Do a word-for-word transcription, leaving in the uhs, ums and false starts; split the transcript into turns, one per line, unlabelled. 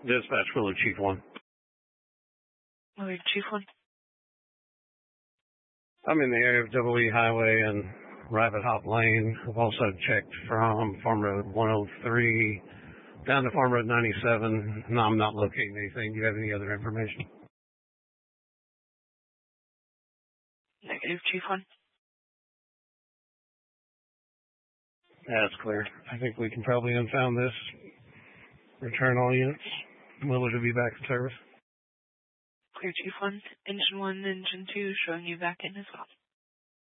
Dispatch Willard Chief one.
Willard Chief one.
I'm in the area of Double E Highway and Rabbit Hop Lane. I've also checked from Farm Road one oh three down to Farm Road ninety-seven. No, I'm not locating anything. Do you have any other information?
Negative, Chief one.
That's clear. I think we can probably unfound this. Return all units. Willard will be back in service.
Clear, Chief one. Engine one, Engine two showing you back in as well.